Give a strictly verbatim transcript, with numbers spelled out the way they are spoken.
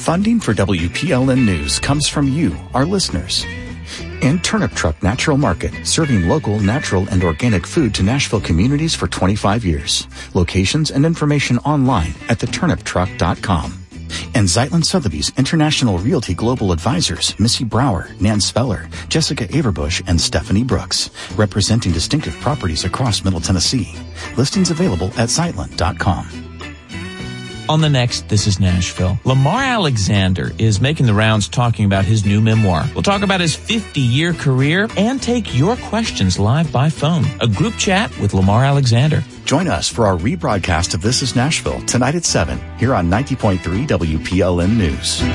Funding for W P L N News comes from you, our listeners. And Turnip Truck Natural Market, serving local, natural, and organic food to Nashville communities for twenty-five years. Locations and information online at the turnip truck dot com. And Zeitlin Sotheby's International Realty Global Advisors, Missy Brower, Nan Speller, Jessica Averbush, and Stephanie Brooks, representing distinctive properties across Middle Tennessee. Listings available at zeitlin dot com. On the next This is Nashville, Lamar Alexander is making the rounds talking about his new memoir. We'll talk about his fifty-year career and take your questions live by phone. A group chat with Lamar Alexander. Join us for our rebroadcast of This is Nashville tonight at seven here on ninety point three W P L N News.